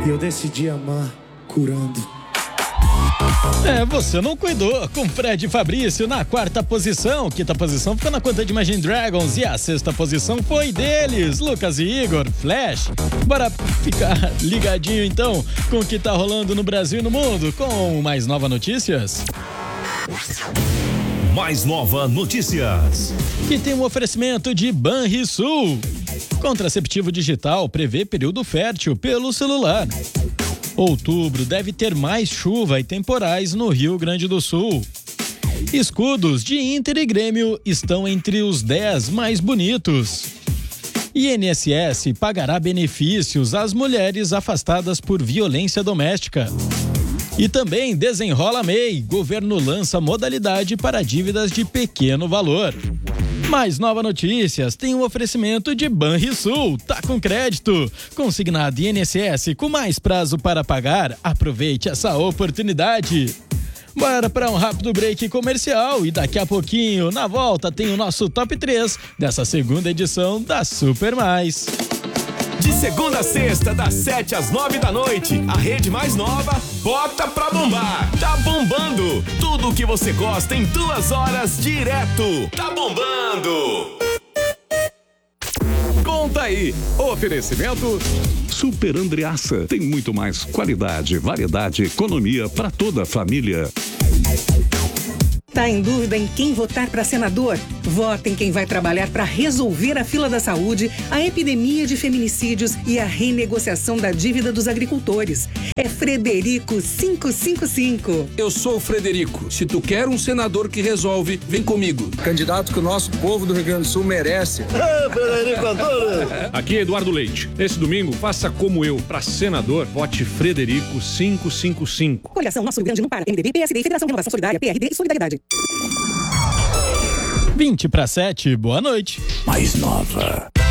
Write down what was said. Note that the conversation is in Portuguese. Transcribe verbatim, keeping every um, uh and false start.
E eu decidi amar curando. É, você não cuidou. Com Fred e Fabrício na quarta posição. Quinta posição ficou na conta de Imagine Dragons. E a sexta posição foi deles, Lucas e Igor, Flash. Bora ficar ligadinho então com o que tá rolando no Brasil e no mundo com Mais Nova Notícias. Mais Nova Notícias. Que tem um oferecimento de Banrisul. Contraceptivo digital prevê período fértil pelo celular. Outubro deve ter mais chuva e temporais no Rio Grande do Sul. Escudos de Inter e Grêmio estão entre os dez mais bonitos. I N S S pagará benefícios às mulheres afastadas por violência doméstica. E também desenrola a M E I. Governo lança modalidade para dívidas de pequeno valor. Mais Nova Notícias tem um oferecimento de Banrisul. Tá com crédito. Consignado I N S S com mais prazo para pagar. Aproveite essa oportunidade. Bora para um rápido break comercial e daqui a pouquinho, na volta, tem o nosso top três dessa segunda edição da Super Mais. De segunda a sexta, das sete às nove da noite, a rede mais nova bota pra bombar. Tá bombando. Tudo o que você gosta em duas horas direto. Tá bombando. Conta aí. Oferecimento Super Andreassa. Tem muito mais qualidade, variedade, economia para toda a família. Tá em dúvida em quem votar para senador? Vota em quem vai trabalhar para resolver a fila da saúde, a epidemia de feminicídios e a renegociação da dívida dos agricultores. É Frederico quinhentos e cinquenta e cinco. Eu sou o Frederico. Se tu quer um senador que resolve, vem comigo. Candidato que o nosso povo do Rio Grande do Sul merece. Ah, Frederico, adoro. Aqui é Eduardo Leite. Esse domingo, faça como eu. Para senador, vote Frederico quinhentos e cinquenta e cinco. Coligação Nosso Rio Grande não para. M D B, P S D, Federação de Renovação Solidária, P R D e Solidariedade. vinte para sete, boa noite. Mais Nova.